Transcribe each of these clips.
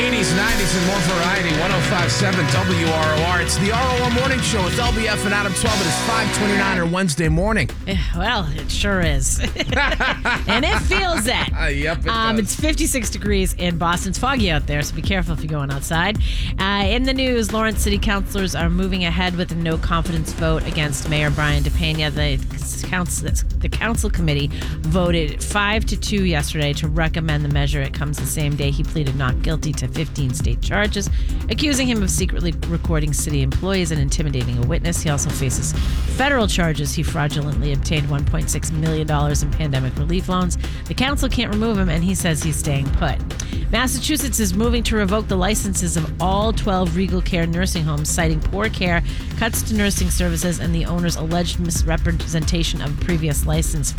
80s, 90s, and more variety. 105.7 WROR. It's the ROR Morning Show with LBF and Adam 12. It is 5:29 on Wednesday morning. Well, it sure is. And it feels it. Yep, it does. It's 56 degrees in Boston. It's foggy out there, so be careful if you're going outside. In the news, Lawrence City councilors are moving ahead with a no confidence vote against Mayor Brian DePena. The council committee voted 5-2 yesterday to recommend the measure. It comes the same day he pleaded not guilty to 15 state charges, accusing him of secretly recording city employees and intimidating a witness. He also faces federal charges. He fraudulently obtained $1.6 million in pandemic relief loans. The council can't remove him, and he says he's staying put. Massachusetts is moving to revoke the licenses of all 12 Regal Care nursing homes, citing poor care, cuts to nursing services, and the owner's alleged misrepresentation of previous license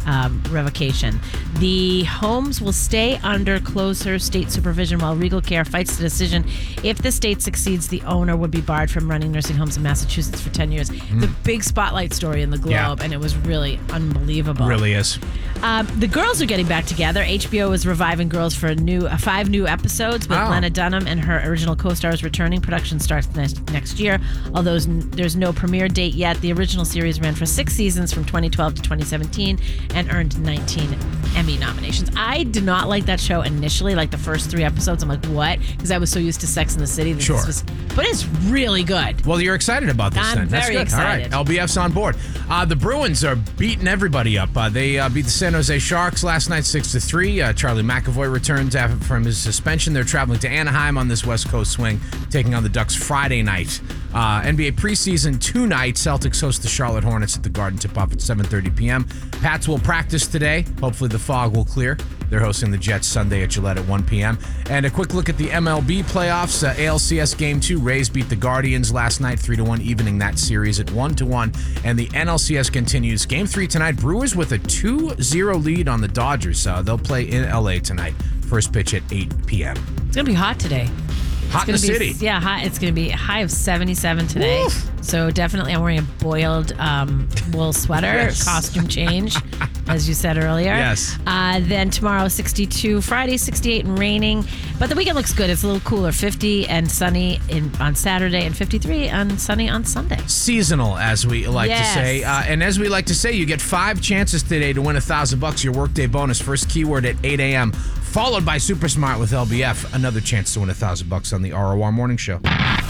revocation. The homes will stay under closer state supervision while Regal Care fights the decision. If the state succeeds, the owner would be barred from running nursing homes in Massachusetts for 10 years. It's a big spotlight story in the Globe, and it was really unbelievable. Really is. The girls are getting back together. HBO is reviving Girls for 5 new episodes with Lena Dunham and her original co-stars returning. Production starts next year, although there's no premiere date yet. The original series ran for 6 seasons from 2012 to 2017 and earned 19 Emmy nominations. I did not like that show initially, like the first 3 episodes. I'm like, what? Because I was so used to Sex and the City. But it's really good. Well, you're excited about this then. That's very good. excited. All right, LBF's on board. The Bruins are beating everybody up. They beat the San Jose Sharks last night 6-3. Charlie McAvoy returns from his suspension. They're traveling to Anaheim on this West Coast swing, taking on the Ducks Friday night. NBA preseason tonight. Celtics host the Charlotte Hornets at the Garden. Tip-off at 7:30 p.m. Pats will practice today. Hopefully the fog will clear. They're hosting the Jets Sunday at Gillette at 1 p.m. And a quick look at the MLB playoffs. ALCS Game 2. Rays beat the Guardians last night 3-1, evening that series at 1-1. And the NLCS continues. Game 3 tonight. Brewers with a 2-0 lead on the Dodgers. They'll play in L.A. tonight. First pitch at 8 p.m. It's going to be hot today. Hot in the city. Yeah, hot. It's going to be a high of 77 today. Oof. So definitely I'm wearing a boiled wool sweater, costume change, as you said earlier. Yes. Then tomorrow, 62. Friday, 68 and raining. But the weekend looks good. It's a little cooler. 50 and sunny on Saturday and 53 and sunny on Sunday. Seasonal, as we like to say. And as we like to say, you get 5 chances today to win $1,000, your workday bonus. First keyword at 8 a.m., followed by Super Smart with LBF. Another chance to win $1,000 on the ROR Morning Show.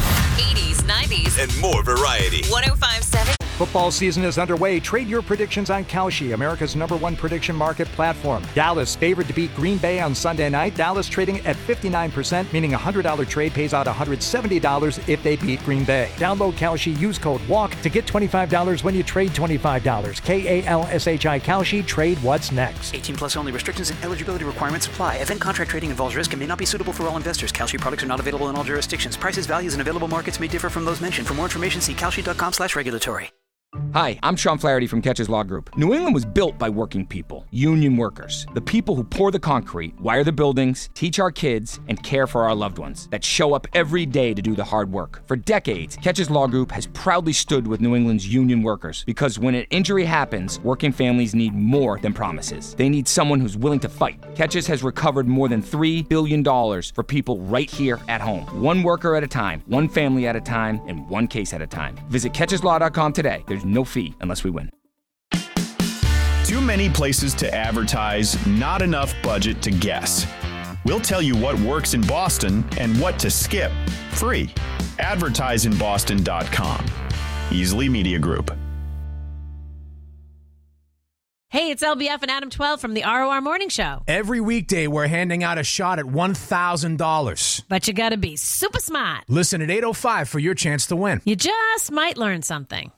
80s, 90s, and more variety. 105.7. Football season is underway. Trade your predictions on Kalshi, America's #1 prediction market platform. Dallas favored to beat Green Bay on Sunday night. Dallas trading at 59%, meaning a $100 trade pays out $170 if they beat Green Bay. Download Kalshi, use code WALK to get $25 when you trade $25. KALSHI Kalshi, trade what's next. 18 plus only. Restrictions and eligibility requirements apply. Event contract trading involves risk and may not be suitable for all investors. Kalshi products are not available in all jurisdictions. Prices, values, and available markets may differ from those mentioned. For more information, see kalshi.com/regulatory. Hi, I'm Sean Flaherty from Catches Law Group. New England was built by working people, union workers, the people who pour the concrete, wire the buildings, teach our kids, and care for our loved ones, that show up every day to do the hard work. For decades, Catches Law Group has proudly stood with New England's union workers, because when an injury happens, working families need more than promises. They need someone who's willing to fight. Catches has recovered more than $3 billion for people right here at home. One worker at a time, one family at a time, and one case at a time. Visit catcheslaw.com today. There's no fee unless we win. Too many places to advertise, not enough budget to guess. We'll tell you what works in Boston and what to skip. Free. AdvertiseInBoston.com. Easley Media Group. Hey, it's LBF and Adam 12 from the ROR Morning Show. Every weekday, we're handing out a shot at $1,000. But you gotta be super smart. Listen at 8:05 for your chance to win. You just might learn something.